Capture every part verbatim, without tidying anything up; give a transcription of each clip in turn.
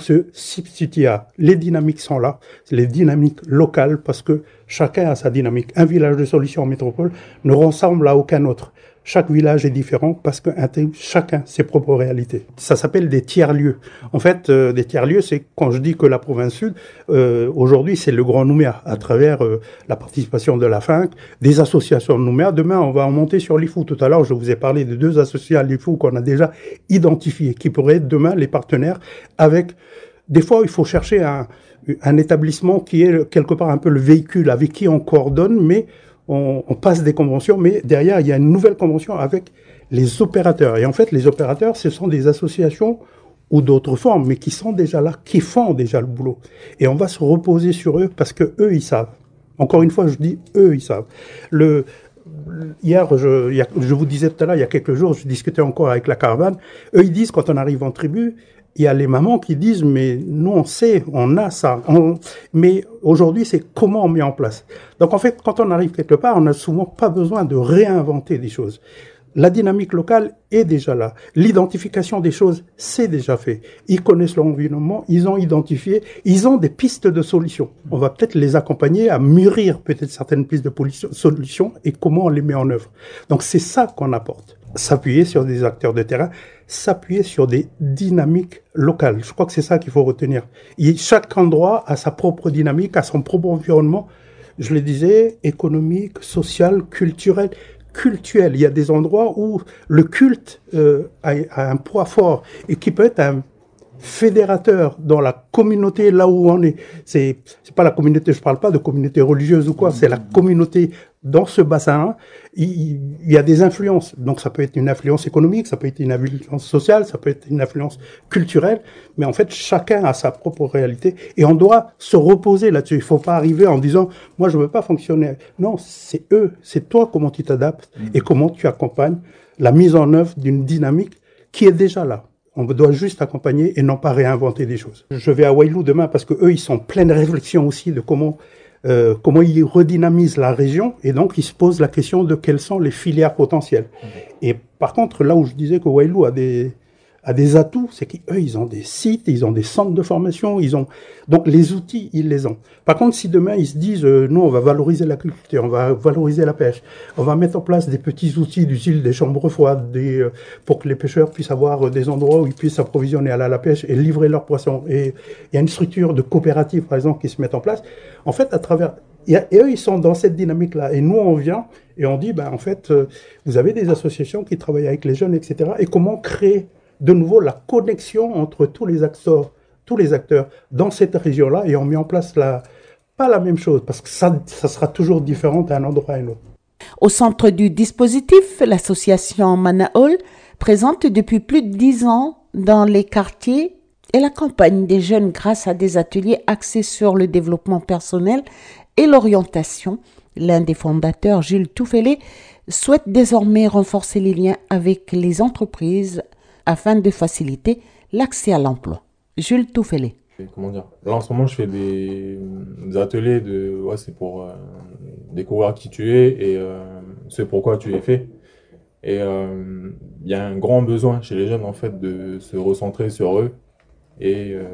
se substituer à. Les dynamiques sont là, les dynamiques locales, parce que chacun a sa dynamique. Un village de solution en métropole ne ressemble à aucun autre. Chaque village est différent parce que chacun ses propres réalités. Ça s'appelle des tiers-lieux. En fait, euh, des tiers-lieux, c'est quand je dis que la province sud, euh, aujourd'hui, c'est le Grand Nouméa, à travers euh, la participation de la F A N C, des associations de Nouméa. Demain, on va en monter sur l'I F O. Tout à l'heure, je vous ai parlé de deux associations à l'I F O qu'on a déjà identifiées, qui pourraient être demain les partenaires avec... Des fois, il faut chercher un, un établissement qui est quelque part un peu le véhicule avec qui on coordonne, mais on, on passe des conventions, mais derrière, il y a une nouvelle convention avec les opérateurs. Et en fait, les opérateurs, ce sont des associations ou d'autres formes, mais qui sont déjà là, qui font déjà le boulot. Et on va se reposer sur eux parce que eux, ils savent. Encore une fois, je dis eux, ils savent. Le, hier, je, il y a, je vous disais tout à l'heure, il y a quelques jours, je discutais encore avec la caravane. Eux, ils disent, quand on arrive en tribu, il y a les mamans qui disent, mais nous, on sait, on a ça. On... Mais aujourd'hui, c'est comment on met en place. Donc, en fait, quand on arrive quelque part, on n'a souvent pas besoin de réinventer des choses. La dynamique locale est déjà là. L'identification des choses, c'est déjà fait. Ils connaissent leur environnement, ils ont identifié, ils ont des pistes de solutions. On va peut-être les accompagner à mûrir peut-être certaines pistes de solutions et comment on les met en œuvre. Donc, c'est ça qu'on apporte. S'appuyer sur des acteurs de terrain, s'appuyer sur des dynamiques locales. Je crois que c'est ça qu'il faut retenir. Et chaque endroit a sa propre dynamique, a son propre environnement. Je le disais, économique, social, culturel. Cultuel. Il y a des endroits où le culte euh, a, a un poids fort et qui peut être un fédérateur dans la communauté là où on est. C'est c'est pas la communauté, je parle pas de communauté religieuse ou quoi, c'est la communauté dans ce bassin. Il, il y a des influences. Donc ça peut être une influence économique, ça peut être une influence sociale, ça peut être une influence culturelle, mais en fait chacun a sa propre réalité et on doit se reposer là-dessus. Il faut pas arriver en disant moi je veux pas fonctionner. Non, c'est eux, c'est toi comment tu t'adaptes et comment tu accompagnes la mise en œuvre d'une dynamique qui est déjà là. On doit juste accompagner et non pas réinventer des choses. Je vais à Wailou demain parce que eux, ils sont en pleine réflexion aussi de comment, euh, comment ils redynamisent la région. Et donc, ils se posent la question de quelles sont les filières potentielles. Mmh. Et par contre, là où je disais que Wailou a des, a des atouts, c'est qu'eux, ils ont des sites, ils ont des centres de formation, ils ont... Donc, les outils, ils les ont. Par contre, si demain, ils se disent, euh, nous, on va valoriser l'agriculture, on va valoriser la pêche, on va mettre en place des petits outils du style des chambres froides, des, euh, pour que les pêcheurs puissent avoir des endroits où ils puissent s'approvisionner, aller à la pêche et livrer leurs poissons. Et il y a une structure de coopérative, par exemple, qui se met en place. En fait, à travers... Et eux, ils sont dans cette dynamique-là. Et nous, on vient et on dit, ben, en fait, euh, vous avez des associations qui travaillent avec les jeunes, et cetera. Et comment créer de nouveau la connexion entre tous les acteurs, tous les acteurs dans cette région-là, et on met en place la, pas la même chose, parce que ça, ça sera toujours différent d'un endroit à un autre. Au centre du dispositif, l'association Manaol, présente depuis plus de dix ans dans les quartiers, elle accompagne des jeunes grâce à des ateliers axés sur le développement personnel et l'orientation. L'un des fondateurs, Jules Touffelé, souhaite désormais renforcer les liens avec les entreprises afin de faciliter l'accès à l'emploi. Jules Touffelé. Comment dire? Là, en ce moment, je fais des, des ateliers de... Ouais, c'est pour euh, découvrir qui tu es et euh, ce pourquoi tu es fait. Et il euh, y a un grand besoin chez les jeunes, en fait, de se recentrer sur eux. Et euh,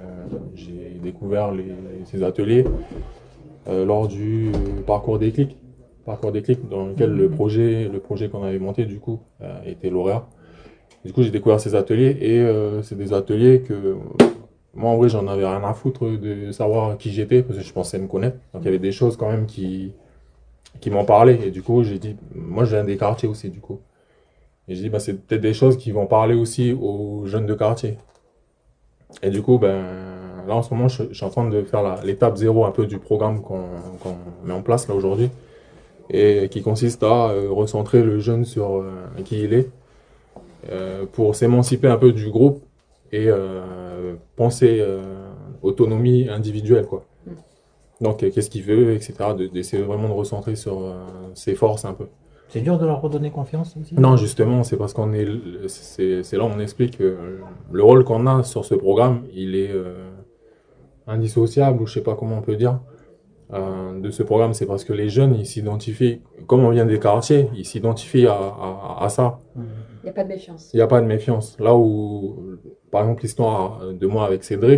j'ai découvert les, ces ateliers euh, lors du parcours déclic. Parcours déclic dans lequel le projet, le projet qu'on avait monté, du coup, euh, était lauréat. Du coup, j'ai découvert ces ateliers et euh, c'est des ateliers que moi, en vrai, j'en avais rien à foutre de savoir qui j'étais parce que je pensais me connaître. Donc, il y avait des choses quand même qui, qui m'en parlaient. Et du coup, j'ai dit, moi, je viens des quartiers aussi, du coup. Et j'ai dit, bah, c'est peut-être des choses qui vont parler aussi aux jeunes de quartier. Et du coup, ben, là, en ce moment, je, je suis en train de faire l'étape zéro un peu du programme qu'on qu'on met en place là aujourd'hui et qui consiste à euh, recentrer le jeune sur euh, qui il est. Euh, pour s'émanciper un peu du groupe et euh, penser euh, autonomie individuelle, quoi. Donc, euh, qu'est-ce qu'il veut, et cetera. D'essayer vraiment de recentrer sur euh, ses forces un peu. C'est dur de leur redonner confiance aussi? Non, justement, c'est parce qu'on est, c'est là où on explique que le rôle qu'on a sur ce programme, il est euh, indissociable, ou je sais pas comment on peut dire, euh, de ce programme. C'est parce que les jeunes, ils s'identifient, comme on vient des quartiers, ils s'identifient à, à, à ça. Il n'y a pas de méfiance. Il n'y a pas de méfiance. Là où, par exemple, l'histoire de moi avec Cédric,